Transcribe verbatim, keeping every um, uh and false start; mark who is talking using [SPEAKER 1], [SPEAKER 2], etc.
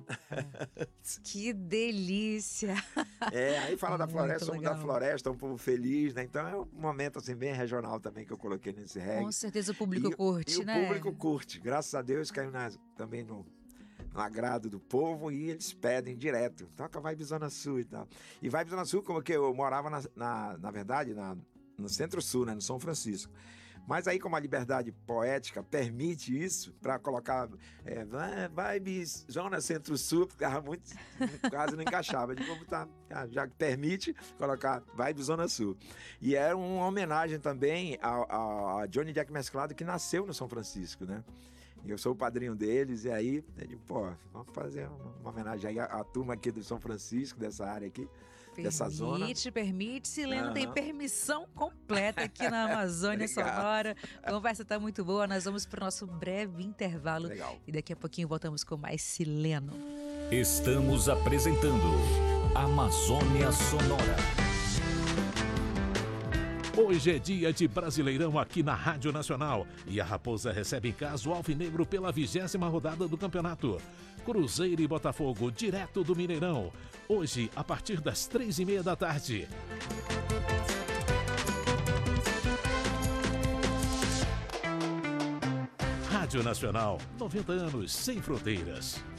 [SPEAKER 1] Que delícia!
[SPEAKER 2] É, aí fala da
[SPEAKER 1] Muito
[SPEAKER 2] floresta, somos da
[SPEAKER 1] legal.
[SPEAKER 2] floresta, um povo feliz, né? Então é um momento assim bem regional também que eu coloquei nesse reggae.
[SPEAKER 1] Com certeza o público
[SPEAKER 2] E,
[SPEAKER 1] curte,
[SPEAKER 2] e
[SPEAKER 1] né?
[SPEAKER 2] o público curte. Graças a Deus caiu na- também no, no agrado do povo e eles pedem direto. Toca Vibe Zona Sul e tal. E Vibe Zona Sul, como que eu morava, na, na, na verdade, na, no Centro-Sul, né? No São Francisco. Mas aí, como a liberdade poética permite isso, para colocar é, Vibe Zona Centro-Sul, ficava muito, quase não encaixava. De como tá, já que permite colocar Vibe Zona Sul. E era uma homenagem também a, a Johnny Jack Mesclado, que nasceu no São Francisco, né? E eu sou o padrinho deles, e aí, eu digo, pô, vamos fazer uma, uma homenagem aí à, à turma aqui do São Francisco, dessa área aqui, dessa zona.
[SPEAKER 1] Permite, permite. Sileno
[SPEAKER 2] Aham.
[SPEAKER 1] tem permissão completa aqui na Amazônia
[SPEAKER 2] Obrigado.
[SPEAKER 1] Sonora. A conversa tá muito boa. Nós vamos para o nosso breve intervalo.
[SPEAKER 2] Legal.
[SPEAKER 1] E daqui a pouquinho voltamos com mais Sileno.
[SPEAKER 3] Estamos apresentando Amazônia Sonora.
[SPEAKER 4] Hoje é dia de Brasileirão aqui na Rádio Nacional e a Raposa recebe em casa o Alvinegro pela vigésima rodada do campeonato. Cruzeiro e Botafogo, direto do Mineirão. Hoje, a partir das três e meia da tarde. Rádio Nacional, noventa anos sem fronteiras.